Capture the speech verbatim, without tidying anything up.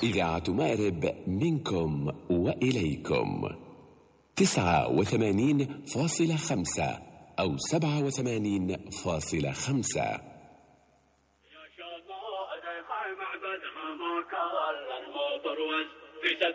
إذاعة مأرب منكم وإليكم تسعة وثمانين فاصلة خمسة أو سبعة وثمانين فاصلة خمسة. يا شباب معبدها ما كان المطر